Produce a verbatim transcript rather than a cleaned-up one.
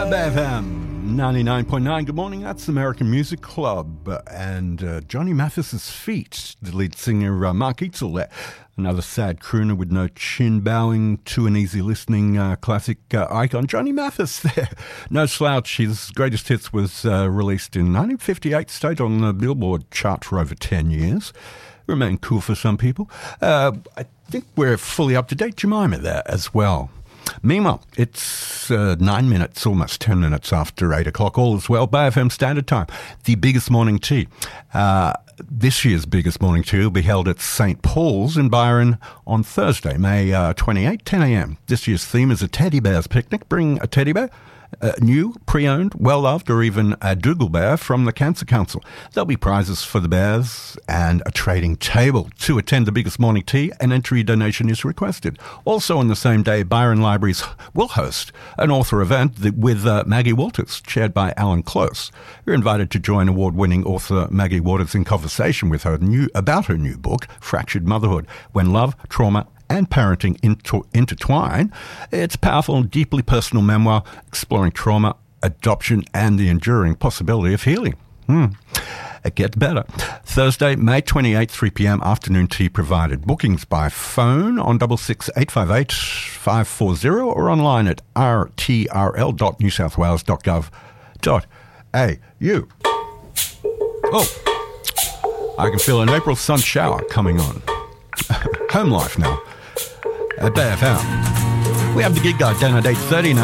Bay F M ninety-nine point nine. Good morning. That's American Music Club. And uh, Johnny Mathis's Feet, the lead singer uh, Mark Eitzel there. Another sad crooner with no chin, bowing to an easy listening uh, classic uh, icon. Johnny Mathis there. No slouch. His greatest hits was uh, released in nineteen fifty-eight, stayed on the Billboard chart for over ten years. Remained cool for some people. Uh, I think we're fully up to date. Jemima there as well. Meanwhile, it's uh, nine minutes, almost ten minutes after eight o'clock. All is well. Bay F M Standard Time. The biggest morning tea. Uh, this year's biggest morning tea will be held at Saint Paul's in Byron on Thursday, May uh, twenty-eighth, ten a.m. This year's theme is a teddy bear's picnic. Bring a teddy bear. Uh, new, pre-owned, well-loved, or even a Dougal bear from the Cancer Council. There'll be prizes for the bears and a trading table. To attend the biggest morning tea, an entry donation is requested. Also on the same day, Byron Libraries will host an author event with uh, Maggie Walters, chaired by Alan Close. You're invited to join award-winning author Maggie Walters in conversation with her new, about her new book, Fractured Motherhood, When Love, Trauma, and Parenting Inter- Intertwine. It's a powerful and deeply personal memoir exploring trauma, adoption, and the enduring possibility of healing. Hmm. It gets better. Thursday, May twenty-eighth, three p.m, afternoon tea provided. Bookings by phone on six six eight five eight five four zero or online at r t r l dot new south wales dot gov dot a u. Oh, I can feel an April sun shower coming on. Home life now. At Bay F M. We have the gig guide down at eight thirty now.